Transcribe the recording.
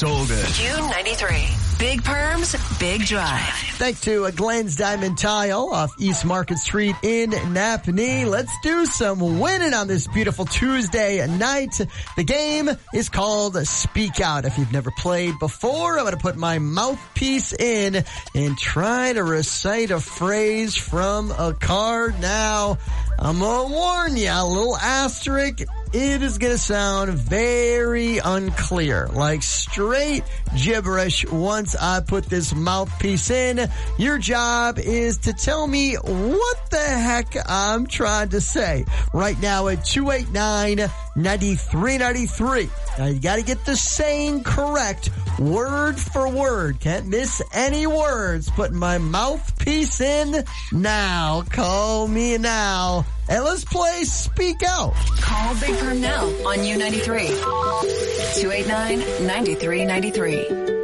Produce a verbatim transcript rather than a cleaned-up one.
so good. U ninety-three. Big Perms, Big Drive. Thanks to uh, Glenn's Diamond Tile off East Market Street in Napanee. Let's do some winning on this beautiful Tuesday night. The game is called Speak Out. If you've never played before, I'm going to put my mouthpiece in and try to recite a phrase from a card. Now, I'm going to warn you, a little asterisk. It is going to sound very unclear, like straight gibberish once I put this mouthpiece in. Your job is to tell me what the heck I'm trying to say. Right now at two eight nine, nine three nine three. Now you got to get the saying correct, word for word. Can't miss any words. Putting my mouthpiece in now. Call me now. And let's play Speak Out. Call Big Perm now on U ninety-three. two eight nine, nine three nine three.